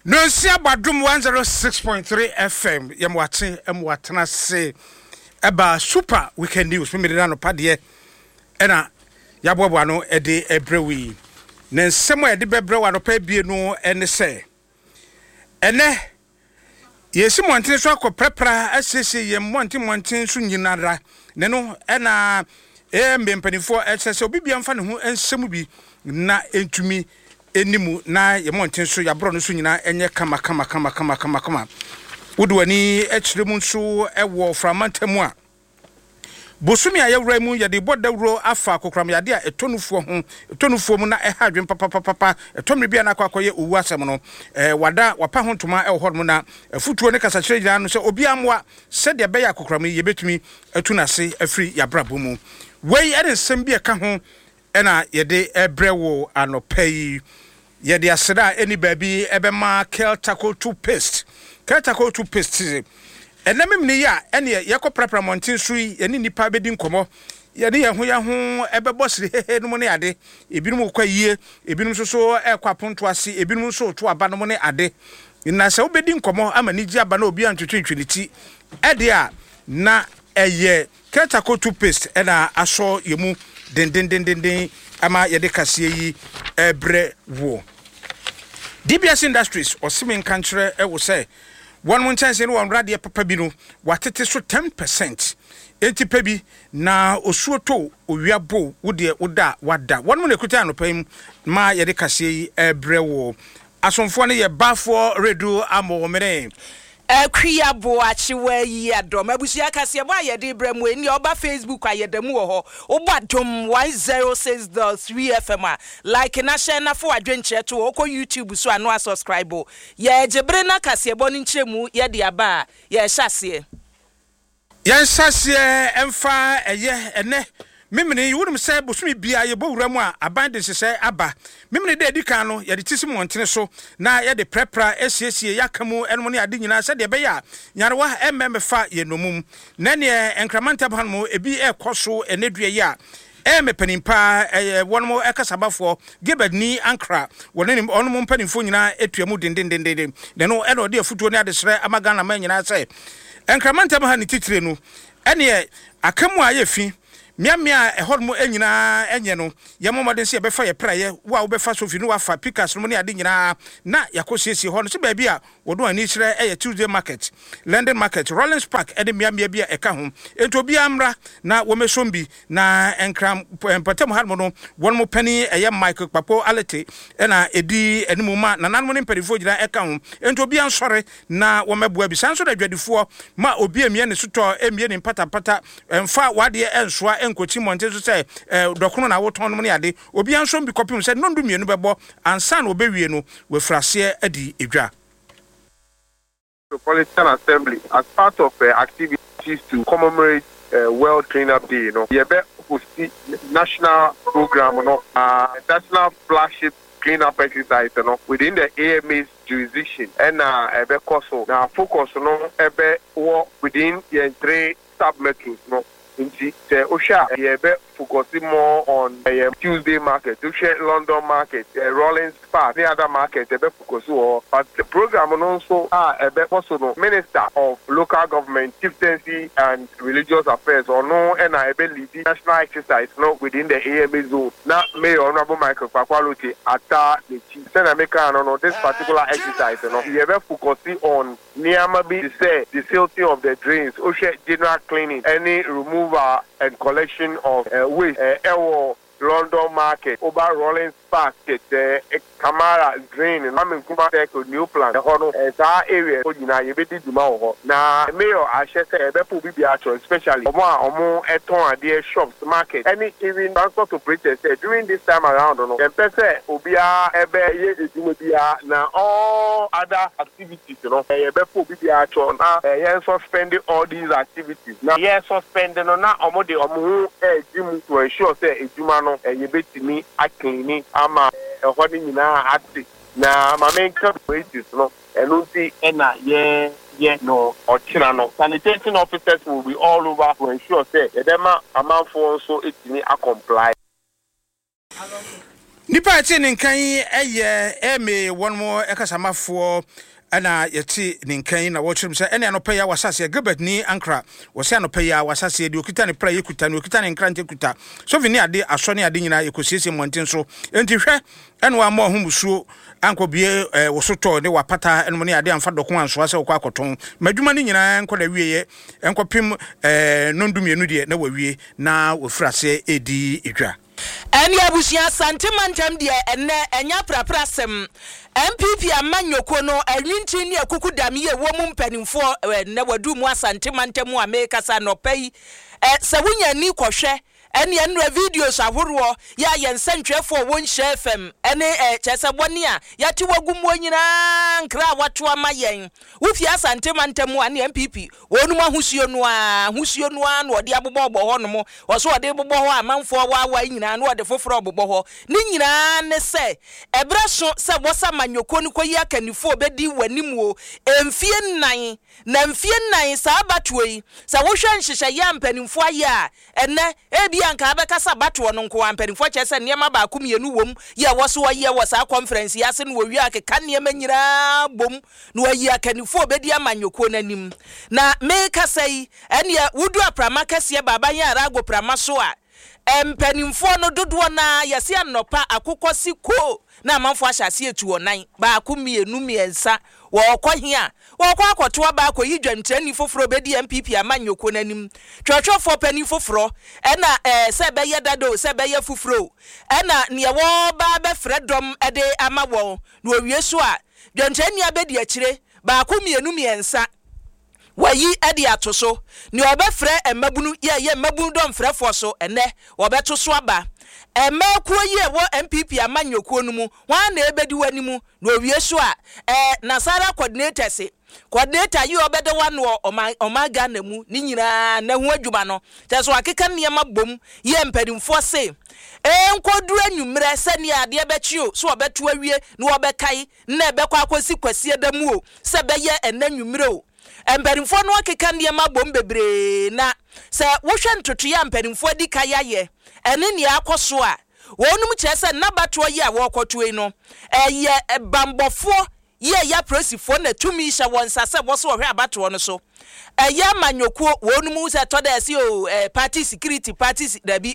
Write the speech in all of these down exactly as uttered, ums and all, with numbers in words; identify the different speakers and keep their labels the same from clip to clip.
Speaker 1: No sia badum one oh six point three F M yemwate emwatena se eba super weekend news me de no pade ena yaboabo no e de ebrewi na nsemo e de bebrewa no pa bie no ene se ene yesi monten so akoprepra asese yem monten monten so nyinara ne no ena e mbempanifo esese obi bia mfa ne ho ensemu bi na entumi enimu na ye monten so ya bro no so nyina enye kama kama kama kama kama kama wodwani echiremu nso ewo framantamu a bosumi a yewra mu ye de bodawro afa kokram yade a etonufo ho etonufo mu na eha adwen papa papa etomre bia na akwakoye owu asem no eh wada wapa ho ntoma e ho na afutuo ne kasa kire gyina no se obi amwa se de be ya kokram ye betumi atunase afri ya brabo mu wei ere nsem bia ka ho ena yede ebrewo anopai yede aseda eni baby ebema Keltaco toothpaste Keltaco toothpaste ena memni ya ene yekọ prapra montin sui eni nipa bedi nkomo yede ye ho ye ho ebebo sire hehe no ne ade ebinum kwa yie ebinum so so ekwa ponto ase ebinum so to aba no ne ade na se obedi nkomo ama ni gi aba na obi antwetwetweliti ede a na eye Keltaco toothpaste ena aso yemu den den den den den ama yede kase yi ebre wo D B S Industries osimin kantre e wo say one one chance no one radio papa bi no watete so ten percent enti pabi na osuoto owiabo wo de woda wada one mo nekuta no pam ma yede kase yi ebre wo asomfo ne ye bafo redu amo mere
Speaker 2: Akria boachi we yi adom abusia kase bo ayede bremu eni oba Facebook ayedemu wo ho obadom one oh six point three F M like na share na fo adwenche to okọ YouTube so ano subscribe ye jebre na kase bo ni nchemu ye de aba ye hyase
Speaker 1: ye hyase emfa eye ene memene yiwurum say bosumi bia ye bowuramu a aban de sese aba memene de edikan no ye de tisi montene so na ye de prepra esiesie yakamu enmo ne ade nyina se de be ya nyarewa emme fa ye nomum na ne enkramanta ban mo ebi ekoso enedue ya e mepanimpa eh wonmo ekasabafo gebadni ankra wonenim onmo mpanimfo nyina etuamu dendendenden de no e no de afutuo ne ade sere amaga na ma nyina se enkramanta ban ne titire no ene akamu ayefi miamia ehormo enyina enye no yemomode se befa ye praye wa wo befa sofi no wafa pikas no ne ade nyina na yakosiesie ho no se ba bia wodo ani kire eye Tuesday market London market Rollins Park ede miamia bia eka ho ento bia amra na wo mesombi na enkram empatem harmo no wonmo pani eye Michael Papo Alete na edi animuma na nanmo ne mperifo gina eka ho ento bia nsore na wo meboa bi sanso da dwadifo ma obi emie ne soto emie ne pata pata emfa wade ensoa enkochi monte so say dokono na woton no ne ade obi anso bi kopim say no ndu mienu bebo ansa na obewie no we frase adi edwa
Speaker 3: Metropolitan Assembly as part of uh, activities to commemorate uh, World Cleanup Day, you know, yebe hosti national program, you know, uh, national flagship cleanup exercise, you know, within the A M A's jurisdiction, and uh, ebe koso now focus, you know, ebe wo within the three sub metros, you know. Inti the Osha yebe focusing more on uh, Tuesday market, Osha London market, uh, Rollins Park, the other market yebe focus on. But the program also ah uh, ebe also no Minister of Local Government, Chieftaincy and Religious Affairs or no and I ebe lead national exercise no within the A M A zone. Now Mayor Honorable Michael Pakwalote ata the chief Senator no no this particular exercise you know yebe focusing on Niamabi say the silting of the drains, Osha general cleaning, any remove and collection of uh, waste uh, Ewo London market over Rollins Park uh, Kamara drain and I'm in Kuma new plan the that area na yebedi duma ho na mayor ahye say ebepo bibi atro especially omo omo eton ade shops market any even transport operators say during this time around no dem pese obia ebe ye eduma bia na all other activities you know ebepo bibi atro na ye suspend all these activities na ye suspend no na omo de omo e jimu to ensure say eduma no yebetimi akini ama ehodi nyina ati na mamenka wages no enu si ena ye ye no ochira no sanitation officers will be all over to ensure say edema amanfo so etimi a comply
Speaker 1: nipa ati ne nkan eye eme one more ekasamafo ana yeti ne nkan na wɔkyerem sɛ ɛne anɔpɛ ya wasase Gilbert ni Ankra wɔsɛ anɔpɛ ya wasase de okita ne pra yekuta ne okita ne nkrante kuta so vini ade aso ne ade nyina ekosiesie monten so enti hwɛ ɛne wa ma ohumusuo ankobie wosoto ne wapata ɛne mo ne ade amfa dɔko ansoa sɛ wokɔ akɔton madwuma ne nyina nkɔ da wieye enkɔpem nondumienu de na wawie na wofrase edi edwa
Speaker 2: Eni abusia santimantam de enne enya praprasem M P P amanyoko no awinti ne akuku dam ye wo mu mpanimfo na wadu mu asantimantam a mekasa no pai eh se wunya ni kwohwe ene enra videos ahoro ya yensantwefo won share F M ene eh chese boni a yati wagum wonyina nkra wato amayen wufi asantimantam a ne M P P wonu ahusuo no a ahusuo no a no de abobɔ bɔ ho no mo wo so de bobɔ ho amanfo wa wa nyina no de foforo bobɔ ho ni nyina ne se ebra so se wosa manyoko no koyi akanifo obedi wanim o emfie nan na mfie nan sa abatoe yi se wo hwe nhyehyɛ ya mpanimfo aye a ene ebi anka abekasa bato no nko ampanimfo kyese niema ba akum yenu wom ye wo so ye wo sa conference ya se no wi akeka niema nyira bom no ayi akanifo obedi amanyoko nanim na meka sei ene wudu aprama kase baba yara ago prama so a empanimfo no dodo na yesi anopa akokɔ siko na amanfo ahyase etu onan ba akumienu miensa wo kɔhia wo kɔ akɔto ba akɔyi dwantani foforo bedi M P P amanyoko nanim twotwofo pani foforo ɛna eh sɛ bɛyɛ dado sɛ bɛyɛ foforo ɛna ne wo ba bɛfrɛ dom ɛde ama wo no owie so a dwantani abedi akyire ba akumienu miensa wayi edi atoso ni obefre emabunu ye ye mabunu dom frefo so ene obeto so aba emakuo ye wo M P P amanyokuo no mu wan na ebedi wanimu na owie so a eh Nasara coordinator se coordinator yi obede wan wo omaga na mu ni nyina na hu adwuma no teso akeka niema bom ye mpadimfo se enkodu anwumre se ne ade ebekio so obeto awie na obekai na ebekọ akosi kwasie da mu o se beye enanwumre o emperimfo no akeka niema bom bebre na se wohwe ntoto ya emperimfo di kaya ye ene ne akoso a wonum kyese na bato ye a wokoto yi no eye bambofo ye ya prosifo na tumi hye wonsa se bo so hwe abato no so eye manyokuo wonum se to da si o party security party dabi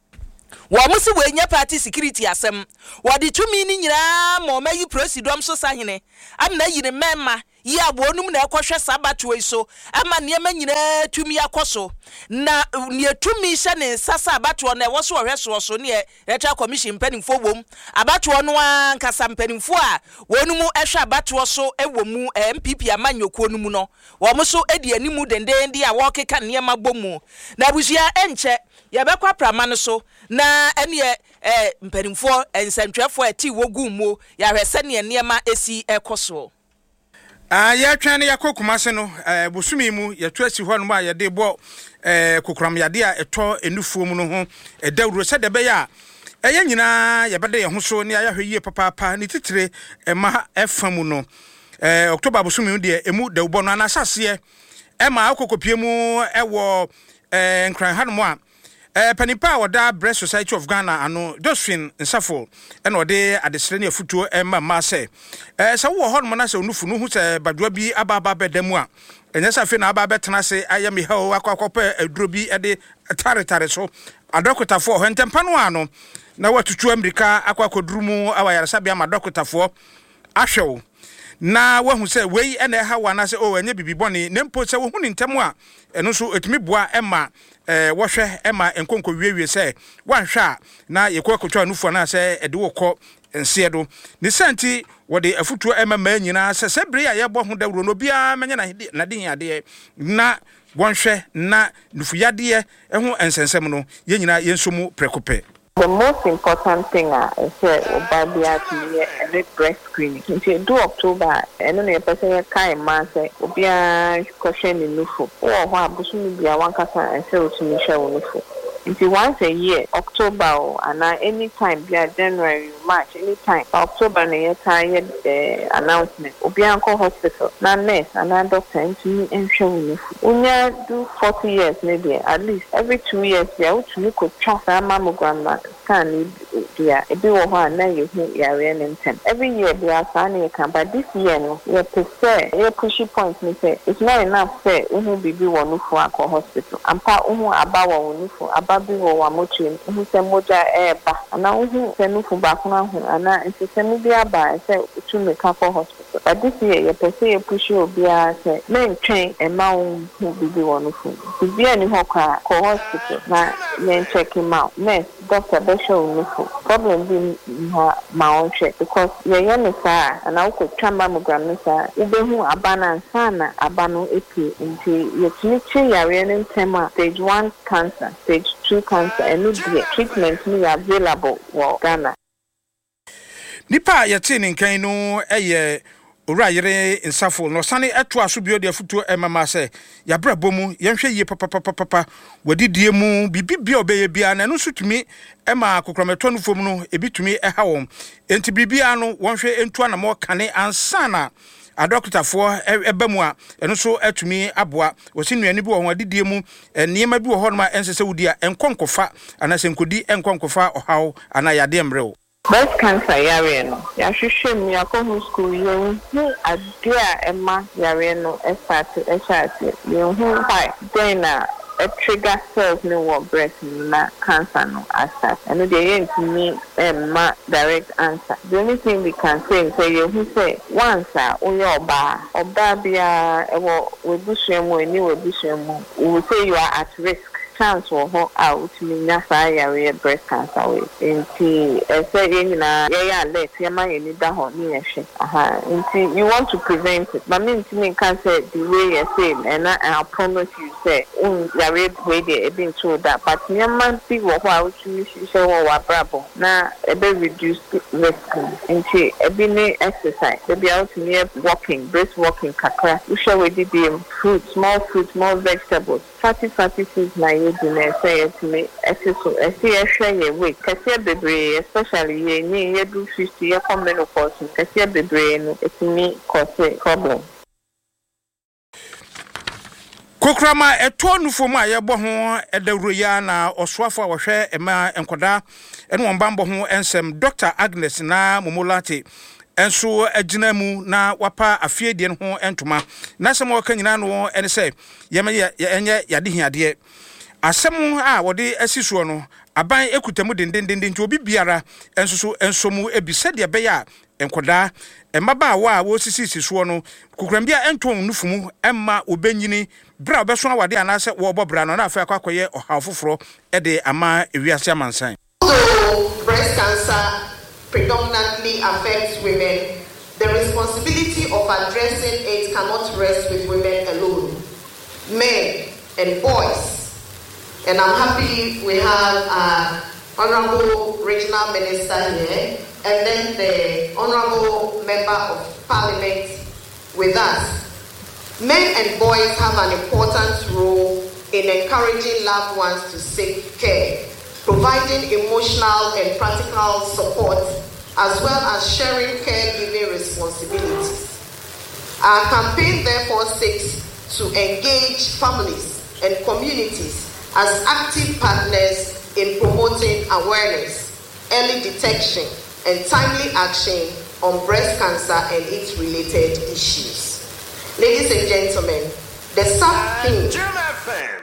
Speaker 2: wo musi wenya party security asem wo de tumi ni nyina mo mayi prosidom so sahene amna yire memma ye abonum na ekohwe sabato so ama niema nyina tumi akoso na ne tumi hye ne sasa abato na wo so hwe so so ne electoral commission panimfo wom abato no ankasa panimfo a wonum ehwe abato so ewomu M P P amanyoko no mu no wo mo so edi animu denden dia wo keka niema bomu na abusia enche yebekwa prama no so na ene eh mpanimfo ensantwefo ati wogumo ya hwese ne niema esi ekoso
Speaker 1: ah ya twane yakokuma se no eh busumi mu yetu asi ho no ma ye de bo eh kokram yade a eto enufuo mu no ho edawuro se de be ya eye nyina ye bede ye ho so ne ya hweye papa papa ni titire ema efamu no eh October busumi mu de emu dawbo no anasase e ma akokopie mu ewo eh nkran hanmo a Eh panipa oda Breast Society of Ghana ano Josephine Nsafo ena ode adesere ne afutuo emma ma se eh se wo hon mo na se onufu no hu se badwa bi ababa bedamu a enya se afi na ababa betena se ayami ha o akwakopa aduro bi ede tare tare so adokotafo ho ntempa no ano na watutu Amerika akwakodurumu awayarasa bia ma dokotafo ahwew na wahu se wei ena ha wana se o enye bibiboni nempo se wo hu ntemu a eno so etimi boa emma eh wohwe ema enkonko wiewie se wanhwa na yekokotwa nufu na se ede wokọ nse do ne santi wode afutuo ema ma nyina se sebre ya yebo ho dawro no bia menye na na din ade na wonhwe na nufu yade eho ensensem no ye nyina yensomu prekope.
Speaker 4: The most important thing is about the breast screening. Until do October, and then the person can man say, "Obia question in Nufu." Or what? Bushumi be a one person and say to me share Nufu. Until once a year, October and any time, be January, March, any time. October na year time announcement. Obia Uncle Hospital, na nurse and na doctor into me and share Nufu. Unya do forty years maybe at least every two years. They are to me could trust our mammogram scan dia ebi wo ho na ye hu yare ne ntem every year bi asa na ye kan but this year no ye prefer ye pushy point me say it's not enough say uhu bibi wo no fu akọ hospital ampa uhu aba wo no fu aba bi wo wa motu uhu se moja eba ana uhu se no fu ba kuna hu ana nse se mi bi aba say utu me ka for hospital but this year ye prefer ye pushy obi a say men train e ma uhu bibi wo no fu bibi ani ho ka ko hospital na men check him out nurse doctor be show no fu problem bi ma on check because ye ye ne sa ana uko twamba mammogram ne sa ubehu abana sana abano epi nti ye tinichi yare ne ntema stage one cancer stage two cancer and no treatment ni available wo Ghana
Speaker 1: nipa ye ti ne nkan no eye ora yere insafo no sane eto aso bio de afuto emama se ya brabomu yenhwe yie papa papa papa wadidie mu bibibia obeye bia na no sutumi ema kokrometo no fom no ebitumi eha won enti bibia no wonhwe entu na mo kane ansana adokitafo ebamu a eno so atumi aboa wosi nuani bi wo ho adidie mu niema bi wo ho no ma ensese wudi a enkonkofa anase nkodi enkonkofa ohaw ana yade mrewo
Speaker 4: breast cancer yare no ya hwehwe mi akọ school yo hu adia ema yare no e start e start yo hu high then na a trigger cells no what breast na cancer no start and they ain't me emma direct answer the only thing we can say is say you who say once ah oyo oba oba bia e wo webusuemu eni webusuemu we will say you are at risk chance for her out minya fire breast cancer we enti e say yin na ye ya let ye ma ye ni da ho ni ye hwe aha enti you want to prevent it but me enti can say the way you say and I promise you say un ya we way dey e been told that but me man see wo ho out ni hwe wo wa brabo na e be reduce risk enti e be ni exercise e be out near walking brisk walking kakra we show we did the fruit small fruit small vegetables fatty fatty foods na you do na say it me exercise e see e hwe ye weight kase bebre especially ye ni ye do fifty ye come menopause kase bebre no it me cause problem
Speaker 1: Kokrama eto nufo a yebo ho edawro ya na osoafo a wohwe ema enkoda ene wonbambo ho ensem Doctor Agnes na Momolate enso agina mu na wapa afiedie ho entoma na sem wo kanyina no ene se yeme enye yade hiade asem a wode asisuo no aban ekutamu dendendende nti obi biara enso so ensomu ebise de be ya enkoda emmaba wa a wo sisi sisuo no kukrambia enton nufumu emma obenyini bra obeso na wade anase wo bobra no na afa akwakoye ohafoforo e de ama ewiase amansan.
Speaker 5: So breast cancer predominantly affects women. The responsibility of addressing it cannot rest with women alone. Men and boys. And I'm happy we have uh, Honorable Regional Minister here and then the Honorable Member of Parliament with us. Men and boys have an important role in encouraging loved ones to seek care, providing emotional and practical support, as well as sharing caregiving responsibilities. Our campaign therefore seeks to engage families and communities as active partners in promoting awareness, early detection, and timely action on breast cancer and its related issues. Ladies and gentlemen, the sub-theme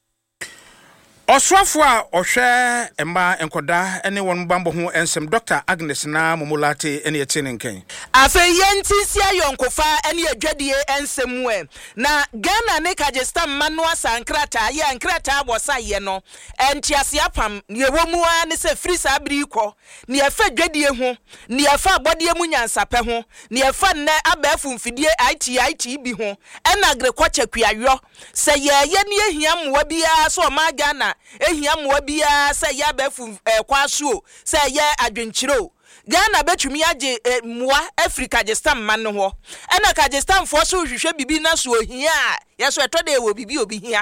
Speaker 1: Oswafo a ohwe emba enkoda ene won bambo ho ensem Doctor Agnes na Momolate ene yetene nkan
Speaker 2: afe yentisia yonkofa ene adwadie ensem we na Ghana ne Kajestan Manual Sankrata ye ankrata abosa ye no entiase apam ne womu a ne se free sabri kɔ ne afa dwadie ho ne afa abodie mu nyansape ho ne afa ne abafu mfidie I T I T bi ho ena agriculture kuayo se ye ye ne ehia mwa bia so ma Ghana ehia mwa bia se ya bafu kwaso se ye adwenkyiro Ghana betumi age mwa Africa Kajestan man ho ena Kajestan fo so hwehwe bibi na so ohia ya so etode wo bibi obi hia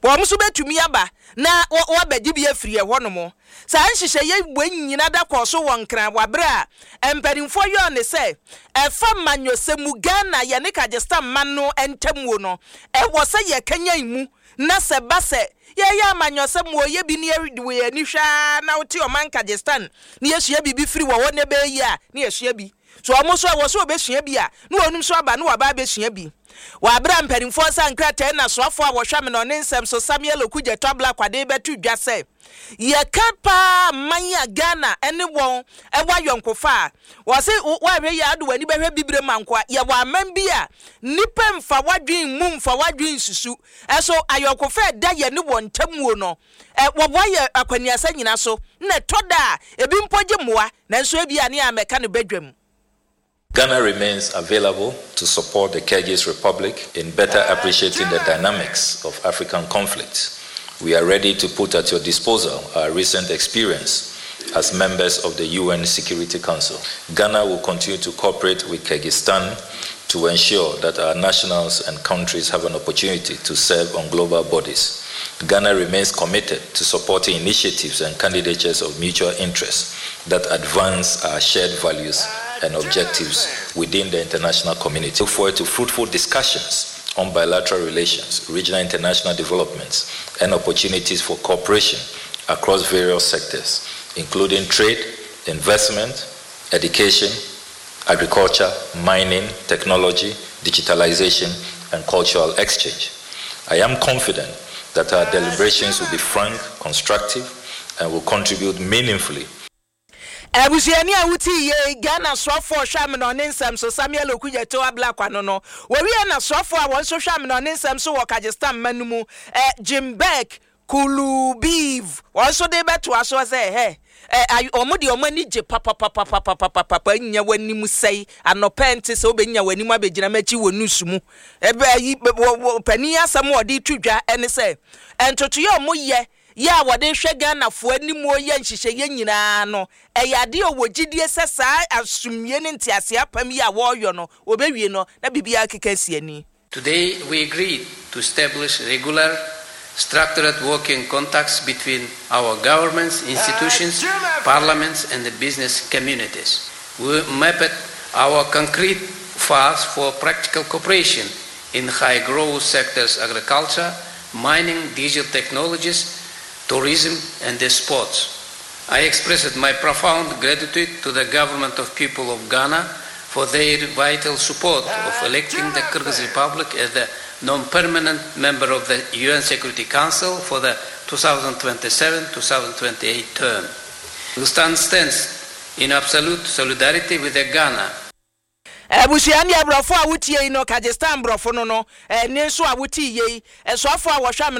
Speaker 2: wo mo so betumi aba na wo abagye bi afiri e hɔ no mo sa nhyehyɛ ye nyina da kɔ so wɔ nkran wabra empanimfo yo ne sɛ ɛfa manyosemu Ghana ye ne Kajestan man no entamuo no e wo sɛ ye Kenya mu na sɛ ba sɛ ye ya manyosemu ye bi ne ye ni hwa na wote o man Kajestan ne yesua bi bi firi wo ne be yi a ne yesua bi so omo so wo so obesua bi a na onum so aba na waba besua bi wa abra mpanimfo sankra ten na soafo a wo hwa me no ne nsem so Samuel Okudje Tobla kwade betu dwa sɛ ye kapa manya Ghana ene won e wa yonkofa wo se wa hwe ya ado wani behwe bibre mankoa ye wa man bi a nipa mfa wadwen mu mfa wadwen susu eso ayonkofa da ye ne won tamuo no e wo bo ye akwaniasa nyina so na toda ebi mpoje moa na nso ebi ane ameka ne badwam.
Speaker 6: Ghana remains available to support the Kyrgyz Republic in better appreciating the dynamics of African conflict. We are ready to put at your disposal our recent experience as members of the U N Security Council. Ghana will continue to cooperate with Kyrgyzstan to ensure that our nationals and countries have an opportunity to serve on global bodies. Ghana remains committed to supporting initiatives and candidatures of mutual interest that advance our shared values and objectives within the international community. Look forward to fruitful discussions on bilateral relations, regional international developments, and opportunities for cooperation across various sectors, including trade, investment, education, agriculture, mining, technology, digitalization, and cultural exchange. I am confident that our deliberations will be frank, constructive, and will contribute meaningfully.
Speaker 2: Ebusiani awuti ye Ghana swafo hwam no ne nsem so Samuel Okudje Tobla kwano no we wi na swafo a won so hwam no ne nsem so wo Kajestan manumu eh Jimbek Kulubiv won so de beto aso say he eh omudi omani je papa papa papa papa papa nya wanimu sei anopente se obenya wanimu abegina machi wonusumu ebe yi pani asam odi tudwa ene se entoto ye omoye ya wade hwe Ghana fo animu ye nhihye ye nyina no eyade owogidie sesa asumye ne ntiase apam ya wo yo no obewie no na bibia keka siani.
Speaker 7: Today we agreed to establish regular structured working contacts between our governments, institutions, parliaments and the business communities. We mapped our concrete paths for practical cooperation in high growth sectors: agriculture, mining, digital technologies, tourism and the sports. I expressed my profound gratitude to the government of people of Ghana for their vital support of electing the Kyrgyz Republic as the non-permanent member of the U N Security Council for the twenty twenty-seven to twenty twenty-eight term. We stand stands in absolute solidarity with the Ghana.
Speaker 2: Ebusiani abrofo awutie no Kajestan brofo no no eh ne so awutie yi eh so afo a wo hwa